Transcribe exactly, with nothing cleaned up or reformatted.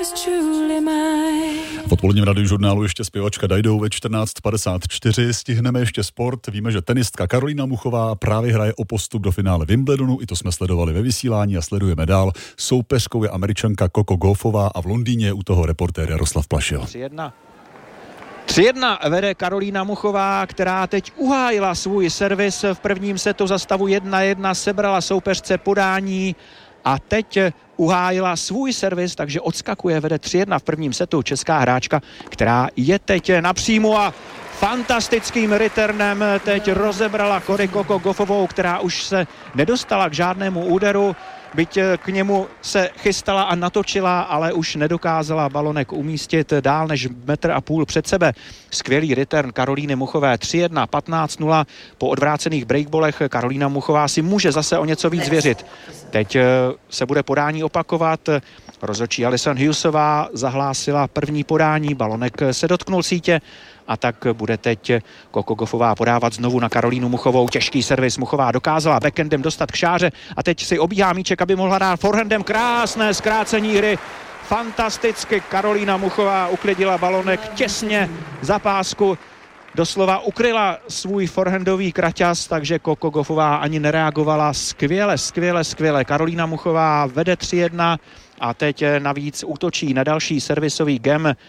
V odpoledním radiožurnálu ještě zpěvačka Dajdou ve čtrnáct padesát čtyři. Stihneme ještě sport. Víme, že tenistka Karolína Muchová právě hraje o postup do finále Wimbledonu. I to jsme sledovali ve vysílání a sledujeme dál. Soupeřkou je Američanka Coco Gauffová a v Londýně je u toho reportér Jaroslav Plašil. tři jedna vede Karolína Muchová, která teď uhájila svůj servis v prvním setu za stavu jedna jedna, sebrala soupeřce podání a teď uhájila svůj servis, takže odskakuje, vede tři jedna v prvním setu česká hráčka, která je teď na příjmu a fantastickým returnem teď rozebrala Coco Gauffovou, která už se nedostala k žádnému úderu, byť k němu se chystala a natočila, ale už nedokázala balonek umístit dál než metr a půl před sebe. Skvělý return Karolíny Muchové, tři jedna, patnáct nula. Po odvrácených breakballech Karolína Muchová si může zase o něco víc věřit. Teď se bude podání opakovat. Rozhodčí Alison Hughesová zahlásila první podání, balonek se dotknul sítě a tak bude teď Coco Gauffová podávat znovu na Karolínu Muchovou. Těžký servis, Muchová dokázala backendem dostat k šáře a teď si obíhá míček, aby mohla dát forehandem. Krásné zkrácení hry, fantasticky Karolína Muchová uklidila balonek těsně za pásku, doslova ukryla svůj forehandový kraťas, takže Coco Gauffová ani nereagovala. Skvěle, skvěle, skvěle. Karolína Muchová vede tři jedna a teď navíc útočí na další servisový gem